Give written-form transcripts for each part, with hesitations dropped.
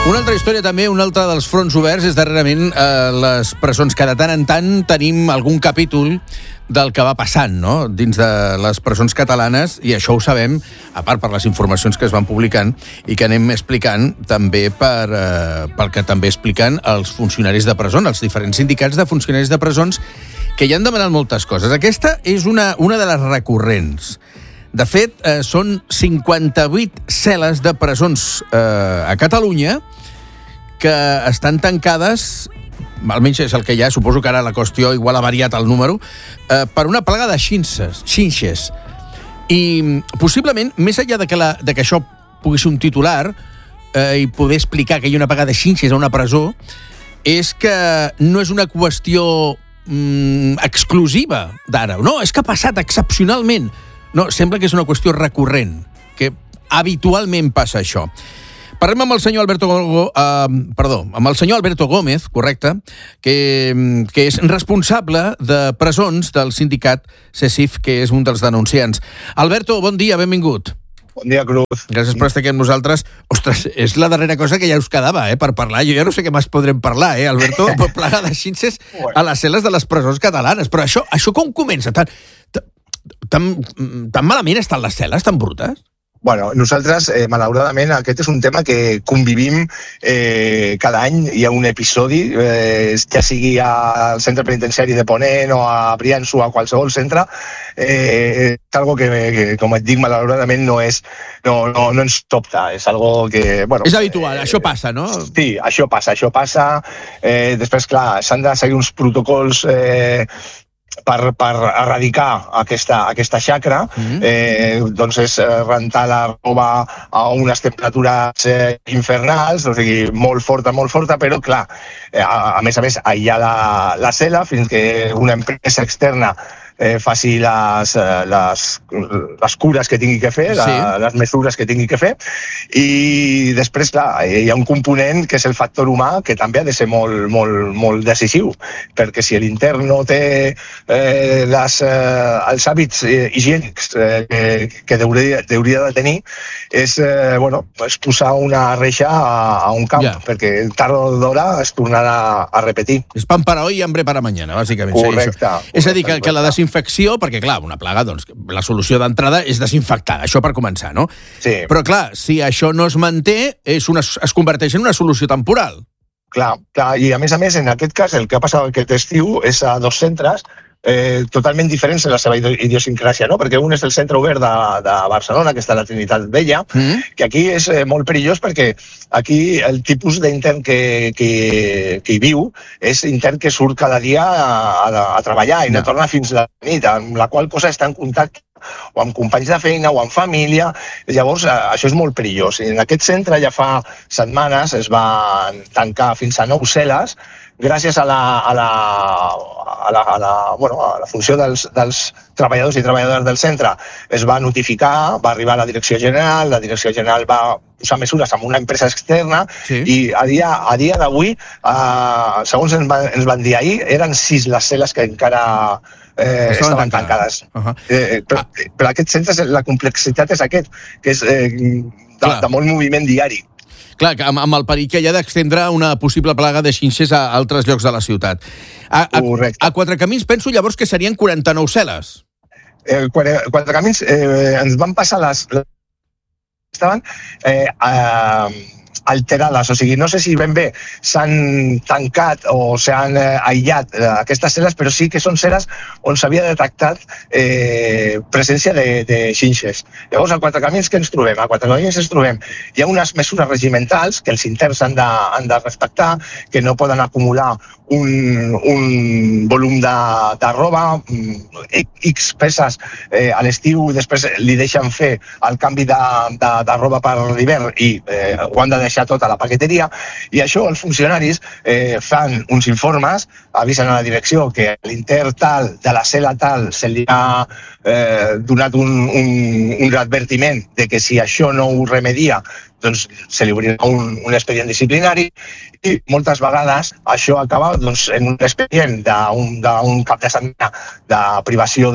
Una altra història també, un altre dels fronts oberts és darrerament les presons, que de tant en tant tenim algun capítol del que va passant, no?, dins de les presons catalanes, i això ho sabem, a part per les informacions que es van publicant i que anem explicant també pel que també expliquen els funcionaris de presó, els diferents sindicats de funcionaris de presons, que ja han demanat moltes coses. Aquesta és una de les recurrents. De fet, són 58 cel·les de presons a Catalunya que estan tancades, almenys és el que hi ha, suposo que ara la qüestió igual ha variat el número, per una plaga de xinxes. I possiblement, més enllà de que això pugui ser un titular i poder explicar que hi ha una plaga de xinxes a una presó, és que no és una qüestió exclusiva d'ara. No, és que ha passat excepcionalment. No, sembla que és una qüestió recurrent, que habitualment passa això. Parlem amb el senyor Alberto Gómez, correcte, que és responsable de presons del sindicat CESIF, que és un dels denunciants. Alberto, bon dia, benvingut. Bon dia, Cruz. Gràcies per estar aquí amb nosaltres. Ostres, és la darrera cosa que ja us quedava, per parlar. Jo ja no sé què més podrem parlar, Alberto? Plaga de xinxes a les cel·les de les presons catalanes. Però això com comença? Tan malament estan les cel·les, tan brutes? Bueno, nosaltres, malauradament, aquest és un tema que convivim cada any. Hi ha un episodi, ja sigui al centre penitenciari de Ponent o a Brians o a qualsevol centre, és algo que, com et dic, malauradament no ens sobta. És algo que... Bueno, és habitual, això passa, no? Sí, això passa. Després, clar, s'han de seguir uns protocols per erradicar aquesta xacra. Doncs és rentar la roba a unes temperatures infernals, o sigui, molt forta, però clar, a més, aïllar la cel·la fins que una empresa externa faci les cures que tingui que fer, les mesures que tingui que fer, i després, clar, hi ha un component que és el factor humà, que també ha de ser molt decisiu, perquè si l'intern no té els hàbits higiènics que hauria de tenir, és posar una reixa a un camp, perquè tard o d'hora es tornarà a repetir. És pan para hoy y hambre para mañana, bàsicament. Correcte. És a dir, que la desinfecció, perquè clar, una plaga, doncs la solució d'entrada és desinfectar, això per començar, no? Sí. Però clar, si això no es manté, es converteix en una solució temporal. Clar, i a més, en aquest cas, el que ha passat aquest estiu és a 2 centres totalment diferents en la seva idiosincràsia, no? Perquè un és el centre obert de Barcelona, que està a la Trinitat Vella, que aquí és molt perillós perquè aquí el tipus d'intern que hi viu és intern que surt cada dia a treballar i no torna fins la nit, amb la qual cosa està en contacte o amb companys de feina o amb família. Llavors, això és molt perillós. I en aquest centre ja fa setmanes es van tancar fins a 9 cel·les gràcies a la funció dels treballadors i treballadores del centre. Es va notificar, va arribar a la Direcció General, la Direcció General va posar mesures amb una empresa externa i a dia d'avui, segons ens van dir ahir, eren 6 les cel·les que encara estaven tancades. Però aquest centre, la complexitat és aquest, que és de molt moviment diari. Clar, amb el perill que hi ha d'extendre una possible plaga de xinxes a altres llocs de la ciutat. A Quatre Camins penso llavors que serien 49 cel·les. Quatre Camins ens van passar estaven alterades, o sigui, no sé si ben bé s'han tancat o s'han aïllat aquestes cel·les, però sí que són cel·les on s'havia detectat presència de xinxes. Llavors, a Quatre Camins què ens trobem? A Quatre Camins ens trobem, hi ha unes mesures regimentals que els interns han de respectar, que no poden acumular un volum de roba, X peces a l'estiu, després li deixen fer el canvi de roba per l'hivern i ho han de deixar tota la paqueteria, i això els funcionaris fan uns informes, avisen a la direcció que a l'intern tal, de la cel·la tal, se li ha donat un advertiment de que si això no ho remedia, doncs se li obrirà un expedient disciplinari, i moltes vegades això acaba en un expedient d'un cap de setmana de privació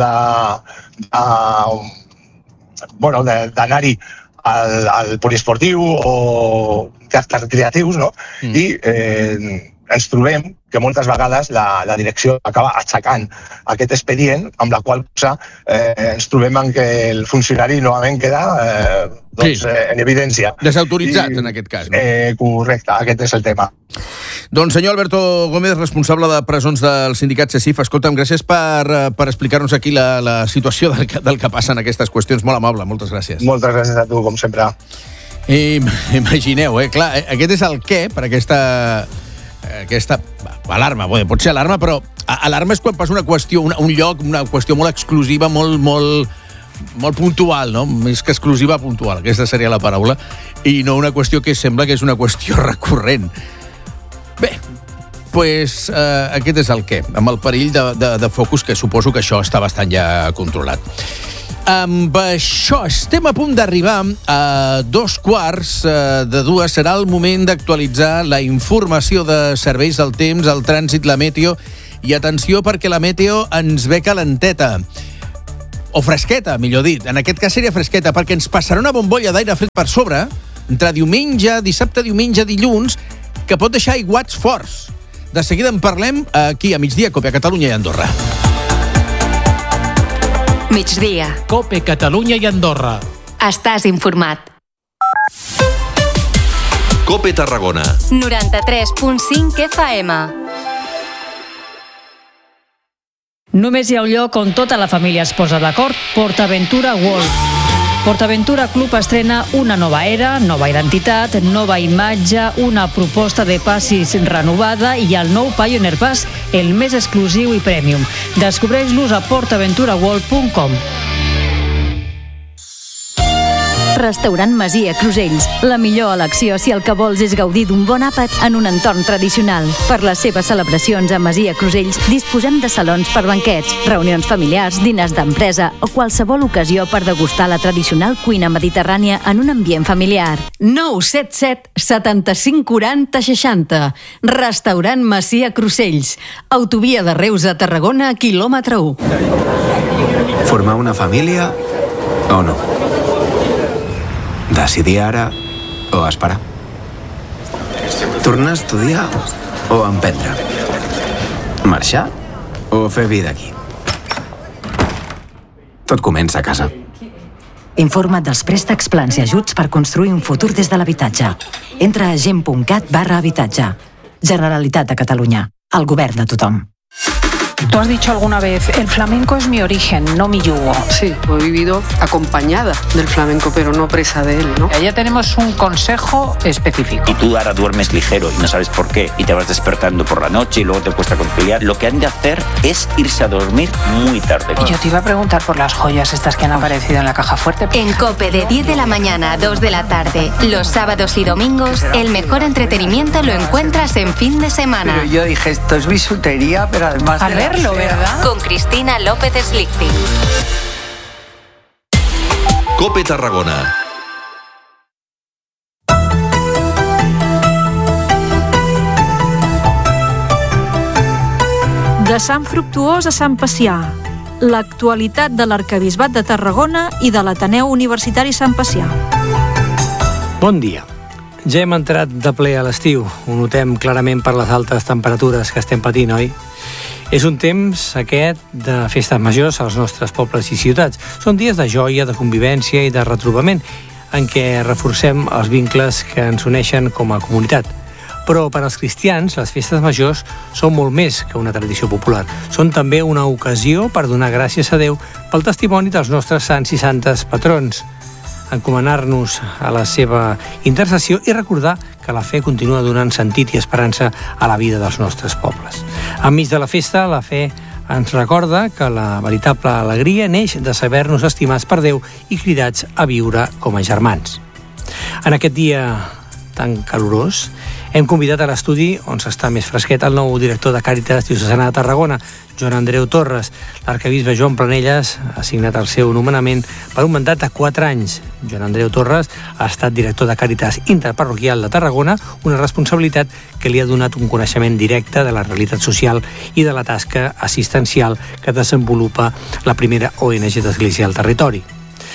d'anar-hi al poliesportiu o caràcter recreatius, no? I ens trobem que moltes vegades la direcció acaba aixecant aquest expedient, amb la qual cosa ens trobem en què el funcionari novament queda en evidència. Desautoritzat, en aquest cas. Correcte, aquest és el tema. Doncs senyor Alberto Gómez, responsable de presons del sindicat CECIF, escolta'm, gràcies per explicar-nos aquí la situació del que passa en aquestes qüestions. Molt amable, moltes gràcies. Moltes gràcies a tu, com sempre. Imagineu, clar, aquest és el què per aquesta alarma. Bé, pot ser alarma, però alarma és quan passa una qüestió, un lloc, una qüestió molt exclusiva, molt puntual, no? Més que exclusiva, puntual. Aquesta seria la paraula. I no una qüestió que sembla que és una qüestió recurrent. Bé, doncs aquest és el què, amb el perill de focus, que suposo que això està bastant ja controlat. Amb això estem a punt d'arribar a 2:15. Serà el moment d'actualitzar la informació de serveis del temps, el trànsit, la meteo, i atenció perquè la meteo ens ve calenteta. O fresqueta, millor dit. En aquest cas seria fresqueta, perquè ens passarà una bombolla d'aire fred per sobre entre dissabte, diumenge, dilluns, que pot deixar aiguats forts. De seguida en parlem aquí a migdia, COPE, a Catalunya i Andorra. Migdia. COPE, Catalunya i Andorra. Estàs informat. COPE Tarragona. 93.5 FM. Només hi ha un lloc on tota la família es posa d'acord: PortAventura World. PortAventura Club estrena una nova era, nova identitat, nova imatge, una proposta de passis renovada i el nou Pioneer Pass, el més exclusiu i premium. Descobreix-los a portaventuraworld.com. Restaurant Masia Crusells. La millor elecció si el que vols és gaudir d'un bon àpat en un entorn tradicional. Per les seves celebracions a Masia Crusells disposem de salons per banquets, reunions familiars, diners d'empresa o qualsevol ocasió per degustar la tradicional cuina mediterrània en un ambient familiar. 977 75 40 60. Restaurant Masia Crusells. Autovia de Reus a Tarragona, quilòmetre 1. Formar una família o no? Decidir ara o esperar? Tornar a estudiar o emprendre? Marxar o fer vida aquí? Tot comença a casa. Informa't dels préstecs, plans i ajuts per construir un futur des de l'habitatge. Entra a gent.cat/habitatge. Generalitat de Catalunya. El govern de tothom. Tú has dicho alguna vez, el flamenco es mi origen, no mi yugo. Sí, he vivido acompañada del flamenco, pero no presa de él, ¿no? Ya tenemos un consejo específico. Y tú ahora duermes ligero y no sabes por qué, y te vas despertando por la noche y luego te cuesta conciliar. Lo que han de hacer es irse a dormir muy tarde. Y yo te iba a preguntar por las joyas estas que han aparecido en la caja fuerte. En COPE, de 10 de la mañana a 2 de la tarde, los sábados y domingos, el mejor entretenimiento lo encuentras en fin de semana. Pero yo dije, esto es bisutería, pero además de verlo, ¿verdad? Con Cristina López Slichting. COPE Tarragona. De Sant Fructuós a Sant Pacià. L'actualitat de l'Arquebisbat de Tarragona i de l'Ateneu Universitari Sant Pacià. Bon dia. Ja hem entrat de ple a l'estiu. Ho notem clarament per les altes temperatures que estem patint, oi? És un temps, aquest, de festes majors als nostres pobles i ciutats. Són dies de joia, de convivència i de retrobament, en què reforcem els vincles que ens uneixen com a comunitat. Però per als cristians, les festes majors són molt més que una tradició popular. Són també una ocasió per donar gràcies a Déu pel testimoni dels nostres sants i santes patrons, encomanar-nos a la seva intercessió i recordar que la fe continua donant sentit i esperança a la vida dels nostres pobles. Enmig de la festa, la fe ens recorda que la veritable alegria neix de saber-nos estimats per Déu i cridats a viure com a germans. En aquest dia tan calorós, hem convidat a l'estudi, on s'està més fresquet, el nou director de Càritas Diocesana de Tarragona, Joan Andreu Torres. L'arquebisbe Joan Planelles ha signat el seu nomenament per un mandat de 4 anys. Joan Andreu Torres ha estat director de Càritas Interparroquial de Tarragona, una responsabilitat que li ha donat un coneixement directe de la realitat social i de la tasca assistencial que desenvolupa la primera ONG d'Església al territori.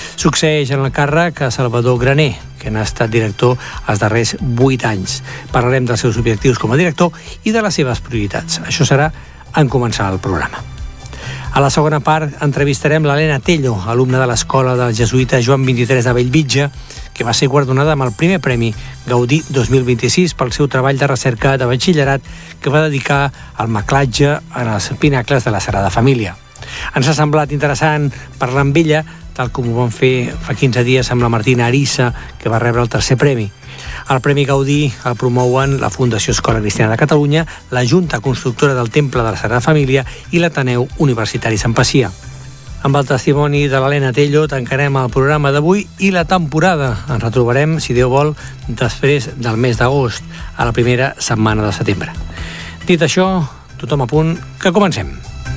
Succeeix en el càrrec a Salvador Graner, que n'ha estat director els darrers 8 anys. Parlarem dels seus objectius com a director i de les seves prioritats. Això serà en començar el programa. A la segona part entrevistarem l'Helena Tello, alumna de l'escola del jesuïta Joan 23 de Bellvitge, que va ser guardonada amb el primer premi Gaudí 2026 pel seu treball de recerca de batxillerat que va dedicar al maclatge en els pinacles de la Sagrada Família. Ens ha semblat interessant parlar amb ella, tal com ho vam fer fa 15 dies amb la Martina Arissa, que va rebre el tercer premi. El Premi Gaudí el promouen la Fundació Escola Cristiana de Catalunya, la Junta Constructora del Temple de la Sagrada Família i l'Ateneu Universitari Sant Pacià. Amb el testimoni de l'Helena Tello tancarem el programa d'avui i la temporada. Ens retrobarem, si Déu vol, després del mes d'agost, a la primera setmana de setembre. Dit això, tothom a punt, que comencem.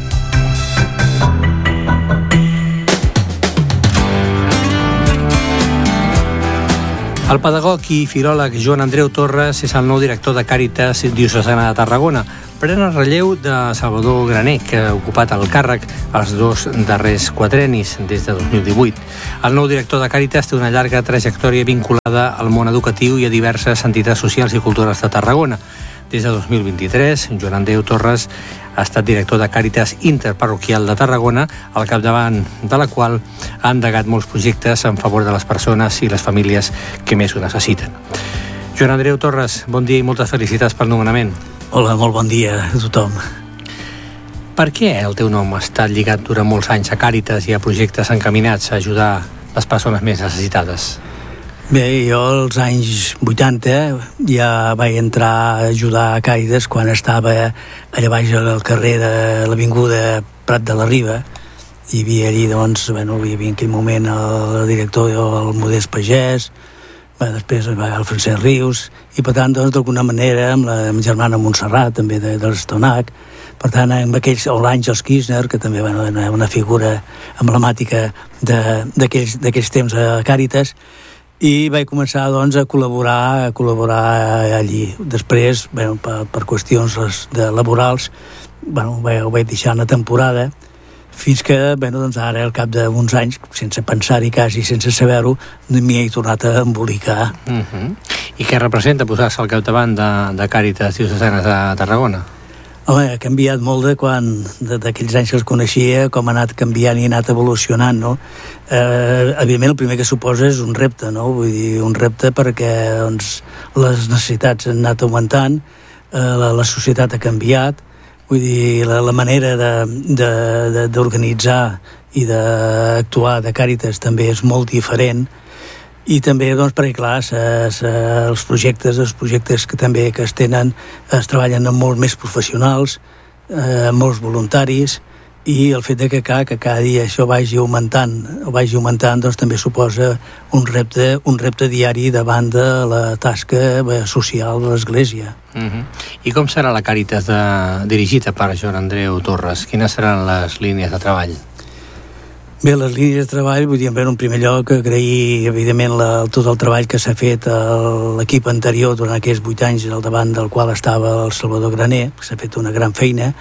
El pedagog i filòleg Joan Andreu Torres és el nou director de Càritas Diocesana de Tarragona. Pren el relleu de Salvador Graner, que ha ocupat el càrrec els 2 darrers quadrennis, des de 2018. El nou director de Càritas té una llarga trajectòria vinculada al món educatiu i a diverses entitats socials i culturals de Tarragona. Des de 2023, Joan Andreu Torres ha estat director de Càritas Interparroquial de Tarragona, al capdavant de la qual ha endegat molts projectes en favor de les persones i les famílies que més ho necessiten. Joan Andreu Torres, bon dia i moltes felicitats pel nomenament. Hola, molt bon dia a tothom. Per què el teu nom ha estat lligat durant molts anys a Càritas i a projectes encaminats a ajudar les persones més necessitades? Bé, jo als anys 80 ja vaig entrar a ajudar a Càritas quan estava allà baix al carrer de l'Avinguda Prat de la Riba. Hi havia allí, doncs, hi havia en aquell moment el director, el Modest Pagès, després el Francesc Rius, i per tant, doncs, d'alguna manera, amb la germana Montserrat, també de l'Estonac, per tant, amb aquells, o l'Àngels Kirchner, que també era una figura emblemàtica d'aquells temps a Càritas, i vaig començar, doncs, a col·laborar allí. Després, per qüestions laborals, ho vaig deixar una temporada, fins que, doncs, ara, al cap d'uns anys, sense pensar-hi quasi, sense saber-ho, m'hi he tornat a embolicar. I què representa posar-se al capdavant de Càritas Diocesanes de Tarragona? Home, ha canviat molt d'aquells anys que els coneixia, com ha anat canviant i ha anat evolucionant, no? Evidentment, el primer que suposa és un repte, no? Vull dir, un repte perquè, doncs, les necessitats han anat augmentant, la societat ha canviat, vull dir, la manera d'organitzar i d'actuar de Càritas també és molt diferent, i també, doncs, perquè, clar, els projectes que també que es tenen es treballen amb molts més professionals, molts voluntaris, i el fet que cada dia això vagi augmentant, doncs també suposa un repte diari davant de la tasca social de l'Església. I com serà la Càritas dirigida per Joan Andreu Torres? Quines seran les línies de treball? Bé, les línies de treball, vull dir, en primer lloc, agrair, evidentment, tot el treball que s'ha fet a l'equip anterior durant aquests 8 anys, al davant del qual estava el Salvador Graner, que s'ha fet una gran feina.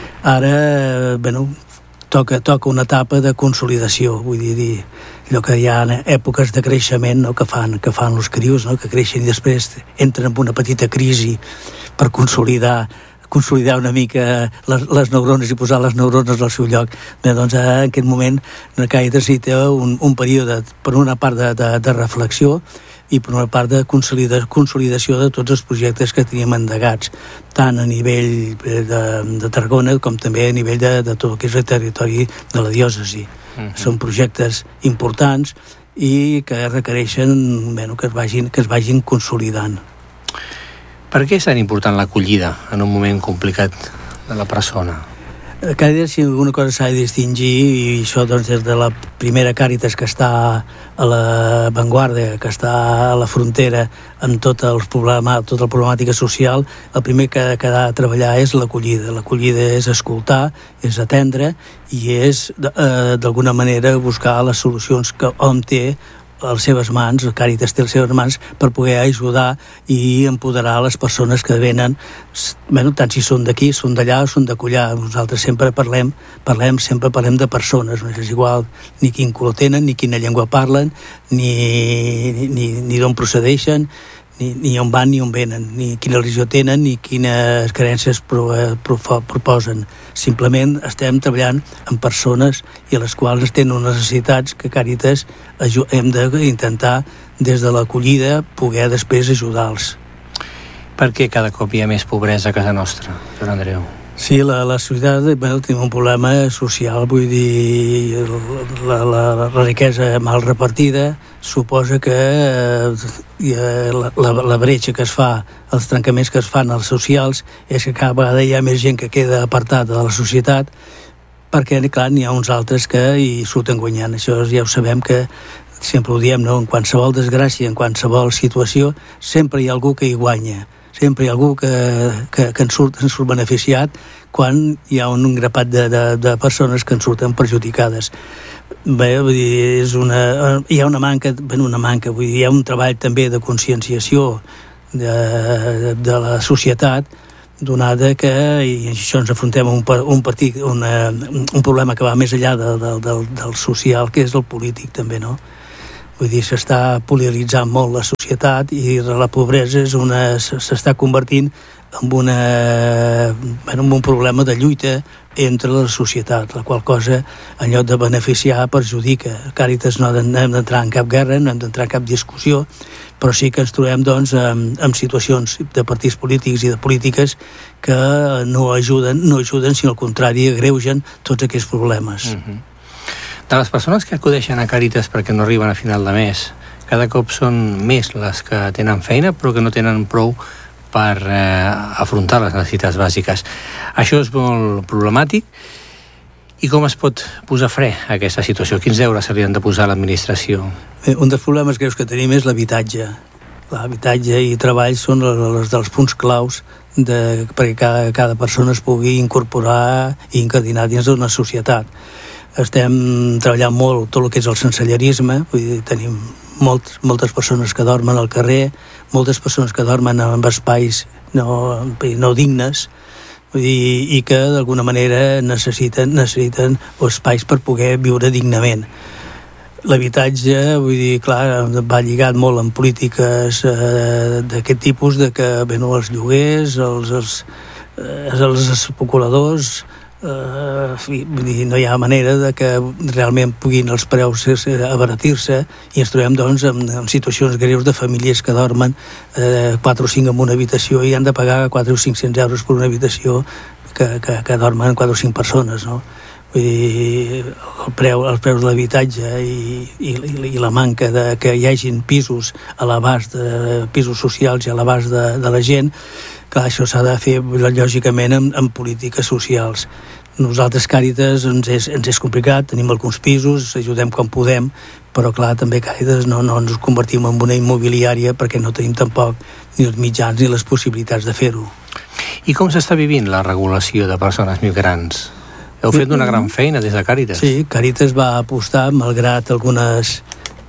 Ara, toca una etapa de consolidació, vull dir, allò que hi ha èpoques de creixement, no?, que fan els crios, no?, que creixen i després entren en una petita crisi per consolidar una mica les neurones i posar les neurones al seu lloc. Bé, doncs, en aquest moment Càritas necessita un període, per una part de reflexió i per una part de consolidació de tots els projectes que teníem endegats, tant a nivell de Tarragona com també a nivell de tot el que és el territori de la diòcesi. Són projectes importants i que requereixen que es vagin consolidant. Per què és tan important l'acollida en un moment complicat de la persona? Càritas, si alguna cosa s'ha de distingir, i això, doncs, des de la primera Càritas que està a l'avantguarda, que està a la frontera amb tota la problemàtica social, el primer que ha de treballar és l'acollida. L'acollida és escoltar, és atendre i és, d'alguna manera, buscar les solucions que hom té a les seves mans, Càritas té les seves mans per poder ajudar i empoderar les persones que venen, tant si són d'aquí, són d'allà o són d'acollar. Nosaltres sempre parlem de persones, no és igual ni quin color tenen, ni quina llengua parlen, ni d'on procedeixen, ni on van ni on venen, ni quina religió tenen, ni quines creences proposen. Simplement estem treballant amb persones i a les quals tenen unes necessitats que Càritas hem d'intentar des de l'acollida poder després ajudar-los. Per què cada cop hi ha més pobresa a casa nostra, Joan Andreu? Sí, la societat tenim un problema social, vull dir, la riquesa mal repartida suposa que la bretxa que es fa, els trencaments que es fan als socials, és que cada vegada hi ha més gent que queda apartada de la societat, perquè, clar, n'hi ha uns altres que hi surten guanyant. Això ja ho sabem, que sempre ho diem, no? En qualsevol desgràcia, en qualsevol situació, sempre hi ha algú que hi guanya. Sempre hi ha algú que en surt beneficiat quan hi ha un grapat de persones que en surten perjudicades. Bé, vull dir, hi ha una manca, vull dir, hi ha un treball també de conscienciació de la societat, donada que, i això ens afrontem a un problema que va més enllà del social, que és el polític també, no? Vull dir, s'està polaritzant molt la societat i la pobresa s'està convertint en un problema de lluita entre la societat, la qual cosa, en lloc de beneficiar, perjudica. Càritas no hem d'entrar en cap guerra, no hem d'entrar en cap discussió, però sí que ens trobem, doncs, en situacions de partits polítics i de polítiques que no ajuden, sinó al contrari, agreugen tots aquests problemes. De les persones que acudeixen a Càritas perquè no arriben a final de mes, cada cop són més les que tenen feina però que no tenen prou per afrontar les necessitats bàsiques. Això és molt problemàtic. I com es pot posar fre a aquesta situació? Quins deures se li han de posar a l'administració? Un dels problemes greus que tenim és l'habitatge. L'habitatge i treball són els dels punts claus perquè cada persona es pugui incorporar i incardinar dins d'una societat. Estem treballant molt tot el que és el sensellerisme, vull dir, tenim moltes persones que dormen al carrer, moltes persones que dormen en espais no dignes, vull dir, i que d'alguna manera necessiten espais per poder viure dignament. L'habitatge, vull dir, clar, va lligat molt amb polítiques d'aquest tipus, de que els lloguers, els especuladors, vull dir, no hi ha manera de que realment puguin els preus abaratir-se, i ens trobem, doncs, en situacions greus de famílies que dormen 4 o 5 en una habitació i han de pagar 400 o 500 euros per una habitació que dormen 4 o 5 persones, no? Vull dir, els preus de l'habitatge i la manca de que hi hagin pisos a l'abast, pisos socials i a l'abast de la gent. Clar, això s'ha de fer, lògicament, amb polítiques socials. Nosaltres, Càritas, ens és complicat, tenim alguns pisos, ajudem quan podem, però, clar, també Càritas no ens convertim en una immobiliària perquè no tenim tampoc ni els mitjans ni les possibilitats de fer-ho. I com s'està vivint la regulació de persones migrants? Heu fet una gran feina des de Càritas. Sí, Càritas va apostar, malgrat algunes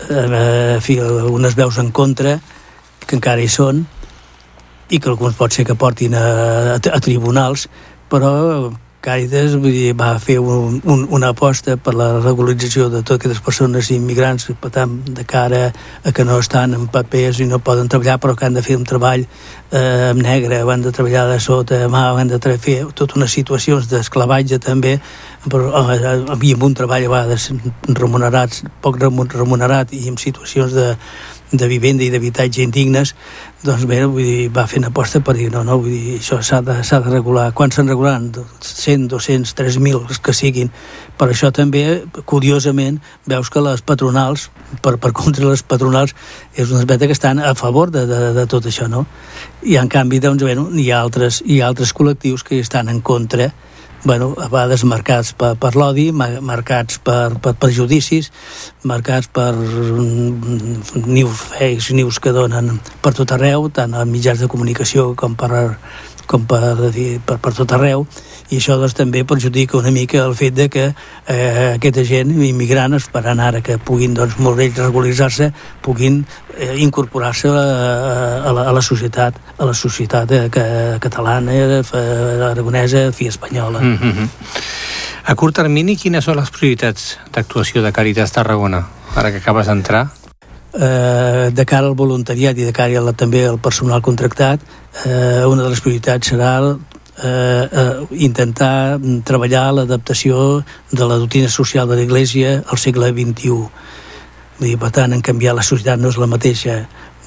veus en contra, que encara hi són, i que alguns pot ser que portin a tribunals, però Càritas va fer una aposta per la regularització de totes aquestes persones immigrants, per tant, de cara a que no estan en papers i no poden treballar, però que han de fer un treball en negre, han de treballar de sota mà, han de fer totes unes situacions d'esclavatge també, i amb un treball a vegades remunerats, poc remunerat, i en situacions de vivenda i d'habitatge indignes. Doncs bé, vull dir, va fer una aposta per dir no, vull dir, això s'ha de regular. Quan se'n regularan? 100, 200, 3.000, els que siguin. Per això també, curiosament, veus que les patronals, per contra les patronals, és una aspecte que estan a favor de tot això, no? I en canvi, doncs, hi ha altres col·lectius que estan en contra, a vegades marcats per l'odi, marcats per prejudicis, marcats per nius que donen per tot arreu, tant a mitjans de comunicació com com per tot arreu, i això doncs, també perjudica una mica el fet de que aquesta gent, immigrants, esperant ara que puguin doncs, molt d'ells regularitzar-se, puguin incorporar-se a la societat catalana, aragonesa i espanyola. A curt termini, quines són les prioritats d'actuació de Càritas Tarragona, ara que acabes d'entrar? De cara al voluntariat i de cara també al personal contractat, una de les prioritats serà intentar treballar l'adaptació de la doctrina social de l'Església al segle XXI. Per tant, en canviar la societat no és la mateixa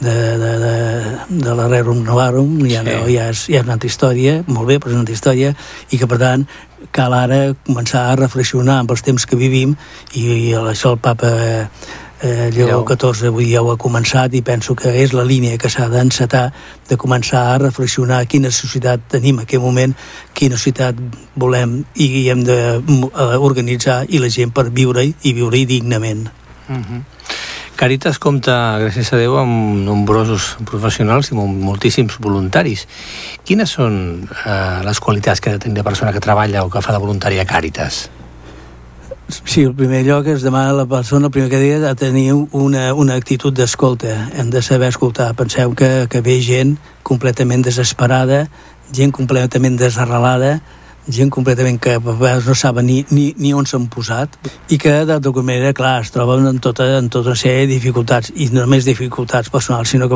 de la Rerum Novarum, ja és una altra història, molt bé, però és una altra història, i que per tant cal ara començar a reflexionar amb els temps que vivim, i això el papa Lleó XIV avui ja ho ha començat, i penso que és la línia que s'ha d'encetar, de començar a reflexionar quina societat tenim en aquest moment, quina societat volem i hem d'organitzar i la gent per viure-hi i viure-hi dignament. Càritas compta, gràcies a Déu, amb nombrosos professionals i moltíssims voluntaris. Quines són les qualitats que ha de tenir la persona que treballa o que fa de voluntari a Càritas? Sí, el primer lloc es demana a la persona, el primer que deia, de tenir una actitud d'escolta. Hem de saber escoltar. Penseu que ve gent completament desesperada, gent completament desarrelada, gent completament que a vegades no saben ni on s'han posat, i que d'alguna manera, clar, es troben en tota una sèrie de dificultats, i no només dificultats personals, sinó que